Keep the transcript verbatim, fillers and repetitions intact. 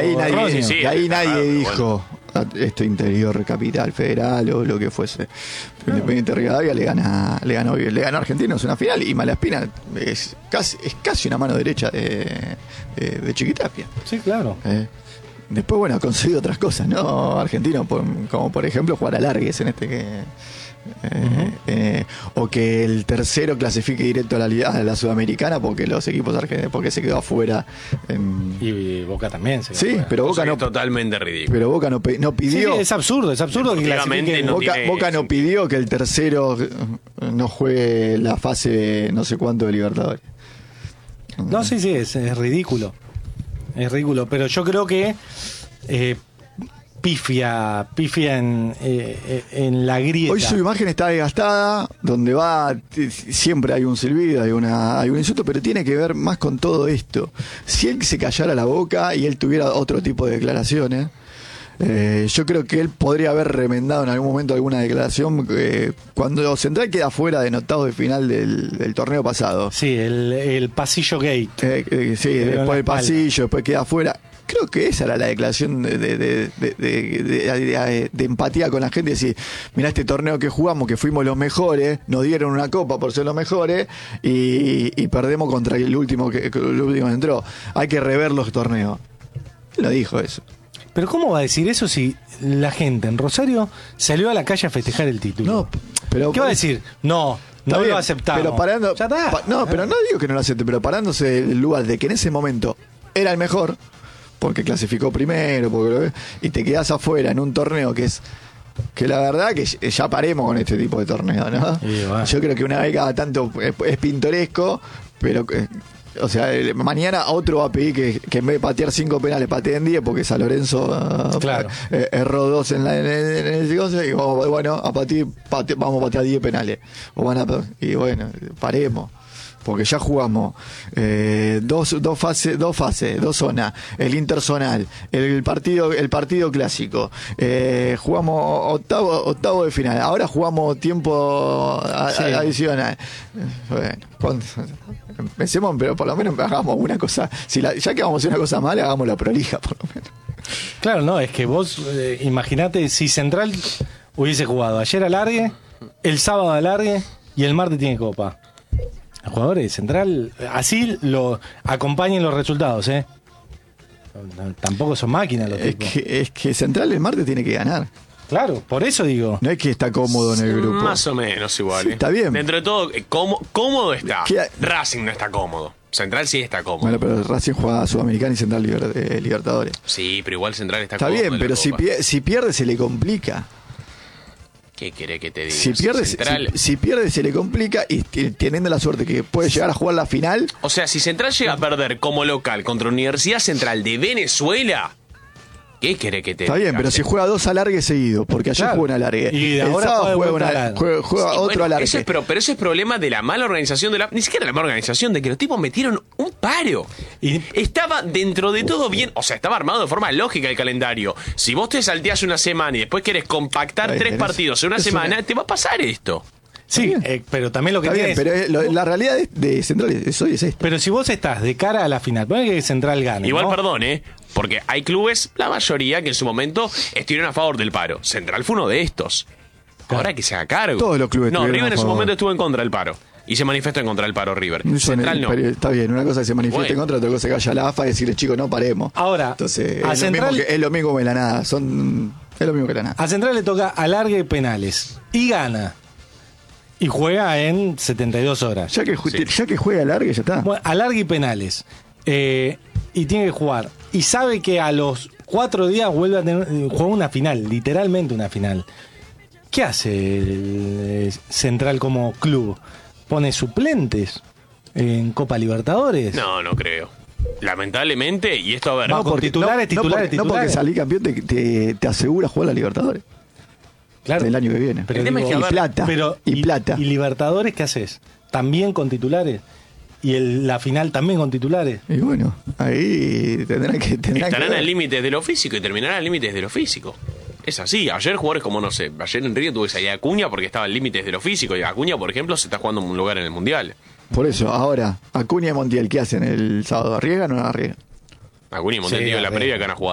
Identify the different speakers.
Speaker 1: ahí nadie,
Speaker 2: erróneo.
Speaker 1: sí, de ahí nadie dijo bueno. esto Interior, Capital Federal o lo que fuese. Claro. Independiente Rivadavia le gana, le ganó le ganó a Argentinos una final y Malaspina es casi, es casi una mano derecha de, de, de Chiquitapia.
Speaker 2: Sí, claro.
Speaker 1: Eh, después, bueno, ha conseguido otras cosas, ¿no? Argentino, como por ejemplo jugar a largues en este que. Eh, uh-huh. eh, o que el tercero clasifique directo a la, a la Sudamericana porque los equipos argentinos porque se quedó afuera en...
Speaker 2: y Boca también se quedó
Speaker 1: sí
Speaker 2: afuera.
Speaker 1: pero Boca
Speaker 3: o sea,
Speaker 1: no
Speaker 3: totalmente ridículo
Speaker 1: pero Boca no, no pidió
Speaker 2: sí, es absurdo es absurdo que clasifique
Speaker 3: no
Speaker 1: Boca, Boca no pidió que el tercero no juegue la fase no sé cuánto de Libertadores.
Speaker 2: No, sí, sí, es, es ridículo es ridículo pero yo creo que eh, pifia, pifia en, eh, en la grieta.
Speaker 1: Hoy su imagen está desgastada, donde va t- siempre hay un silbido, hay una hay un insulto, pero tiene que ver más con todo esto. Si él se callara la boca y él tuviera otro tipo de declaraciones, eh, yo creo que él podría haber remendado en algún momento alguna declaración eh, cuando Central queda fuera de octavos de final del, del torneo pasado.
Speaker 2: Sí, el, el pasillo gate.
Speaker 1: Eh, eh, sí, después del pasillo, después queda fuera. Creo que esa era la declaración de, de, de, de, de, de, de, de empatía con la gente, decir, mirá este torneo que jugamos, que fuimos los mejores, nos dieron una copa por ser los mejores y, y perdemos contra el último que el último que entró. Hay que rever los torneos. Lo dijo eso.
Speaker 2: Pero ¿cómo va a decir eso si la gente en Rosario salió a la calle a festejar el título?
Speaker 1: No, pero
Speaker 2: ¿qué va a decir? No, no
Speaker 1: bien,
Speaker 2: lo aceptamos.
Speaker 1: Pero parando,
Speaker 2: ya está.
Speaker 1: Pa, no, pero no digo que no lo acepte, pero parándose el lugar de que en ese momento era el mejor, porque clasificó primero, porque y te quedas afuera en un torneo que es que la verdad que ya paremos con este tipo de torneo, ¿no?
Speaker 2: Sí, bueno.
Speaker 1: Yo creo que una vez cada tanto es, es pintoresco, pero eh, o sea, mañana otro va a pedir que, que en vez de patear cinco penales pateen diez porque San Lorenzo
Speaker 2: claro.
Speaker 1: eh, erró dos en, la, en, el, en el negocio y vamos, bueno, a patir, pate, vamos a patear diez penales. O van a, y bueno, paremos. Porque ya jugamos eh, dos, dos fases, dos fases, dos zonas, el interzonal, el partido, el partido clásico, eh, jugamos octavo, octavo de final, ahora jugamos tiempo a, sí. a, adicional. Bueno, cuando, empecemos, pero por lo menos hagamos una cosa, si la, ya que vamos a hacer una cosa mala, hagamos la prolija por lo menos.
Speaker 2: Claro, no, es que vos eh, imaginate si Central hubiese jugado ayer alargue, el sábado alargue y el martes tiene copa. Los jugadores de Central así lo acompañen los resultados, ¿eh? No, tampoco son máquinas los
Speaker 1: es
Speaker 2: tipos.
Speaker 1: que, es que Central el martes tiene que ganar.
Speaker 2: Claro, por eso digo.
Speaker 1: No es que está cómodo en el grupo.
Speaker 3: Más o menos igual.
Speaker 1: Sí,
Speaker 3: ¿eh?
Speaker 1: está bien.
Speaker 3: Dentro de todo, cómodo, cómodo está.
Speaker 1: ¿Qué?
Speaker 3: Racing no está cómodo. Central sí está cómodo.
Speaker 1: Bueno, pero Racing juega Sudamericana y Central liber, eh, Libertadores.
Speaker 3: Sí, pero igual Central está,
Speaker 1: está
Speaker 3: cómodo.
Speaker 1: Está bien, pero si, pie, si pierde se le complica.
Speaker 3: ¿Qué querés que te diga?
Speaker 1: Si pierde, Central... si, si pierde se le complica y teniendo la suerte que puede llegar a jugar la final.
Speaker 3: O sea, si Central llega a perder como local contra Universidad Central de Venezuela, ¿qué querés que te
Speaker 1: diga? Está bien, pero si juega dos alargues seguidos, porque ayer claro. jugó un alargue.
Speaker 2: Y ahora juega,
Speaker 1: juega, una, juega, juega
Speaker 3: sí,
Speaker 1: otro
Speaker 3: bueno,
Speaker 1: alargue.
Speaker 3: Eso es, pero, pero eso es problema de la mala organización de la. Ni siquiera la mala organización, de que los tipos metieron un paro. Y estaba dentro de todo bien. O sea, estaba armado de forma lógica el calendario. Si vos te salteás una semana y después querés compactar Ay, tres tenés, partidos en una semana, una... te va a pasar esto.
Speaker 2: Sí, eh, pero también lo que
Speaker 1: Está bien,
Speaker 2: tienes...
Speaker 1: pero lo, la realidad de, de Central es, hoy es esta.
Speaker 2: Pero si vos estás de cara a la final, ponés que Central gane.
Speaker 3: Igual,
Speaker 2: ¿no?
Speaker 3: perdón, ¿eh? Porque hay clubes, la mayoría, que en su momento estuvieron a favor del paro. Central fue uno de estos. Claro. Ahora que se haga cargo.
Speaker 1: Todos los clubes.
Speaker 3: No, River en su momento estuvo en contra del paro. Y se manifestó en contra del paro River. Central no.
Speaker 1: Está bien, una cosa que se manifiesta bueno. en contra, otra cosa que vaya a la A F A y decirle, chicos, no paremos.
Speaker 2: Ahora,
Speaker 1: entonces
Speaker 2: a
Speaker 1: es,
Speaker 2: Central,
Speaker 1: lo mismo que, es lo mismo que la nada. Son, es lo mismo que la nada.
Speaker 2: A Central le toca alargue penales. Y gana. Y juega en setenta y dos horas.
Speaker 1: Ya que, sí. ya que juega alargue, ya está.
Speaker 2: Bueno, alargue y penales. Eh, y tiene que jugar. Y sabe que a los cuatro días vuelve a tener. Juega una final, literalmente una final. ¿Qué hace el Central como club? ¿Pone suplentes en Copa Libertadores?
Speaker 3: No, no creo. Lamentablemente, y esto a ver.
Speaker 2: No, con titulares,
Speaker 1: no,
Speaker 2: titulares,
Speaker 1: no porque,
Speaker 2: titulares.
Speaker 1: No porque salir campeón te, te, te asegura jugar la Libertadores.
Speaker 2: Claro.
Speaker 1: El año que viene.
Speaker 2: Pero
Speaker 1: el
Speaker 2: digo,
Speaker 1: tema es que, y ver, plata.
Speaker 2: Pero,
Speaker 1: y, y plata.
Speaker 2: ¿Y Libertadores qué haces? ¿También con titulares? ¿Y el, la final también con titulares?
Speaker 1: Y bueno, ahí tendrán que... Tendrán
Speaker 3: Estarán
Speaker 1: que
Speaker 3: al límite de lo físico y terminarán al límite de lo físico. Es así. Ayer jugadores como, no sé, ayer en Río tuve que salir a Acuña porque estaba al límite de lo físico. Y Acuña, por ejemplo, se está jugando un lugar en el Mundial.
Speaker 1: Por eso, ahora, Acuña y Montiel, ¿qué hacen el sábado? ¿Arriesgan o no arriesgan?
Speaker 3: Acuña y Montiel,
Speaker 2: sí,
Speaker 3: digo, la previa que van a jugar.